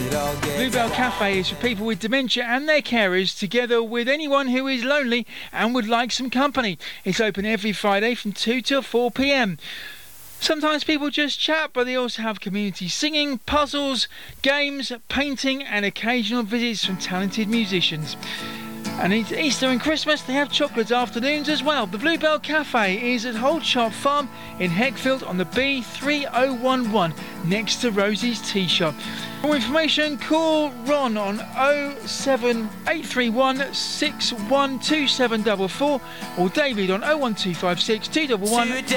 Bluebell Cafe is for people with dementia and their carers, together with anyone who is lonely and would like some company. It's open every Friday from 2 till 4 p.m. Sometimes people just chat, but they also have community singing, puzzles, games, painting and occasional visits from talented musicians. And it's Easter and Christmas, they have chocolate afternoons as well. The Bluebell Cafe is at Holdshop Farm in Heckfield on the B3011 next to Rosie's Tea Shop. For more information, call Ron on 07831 612744 or David on 01256 211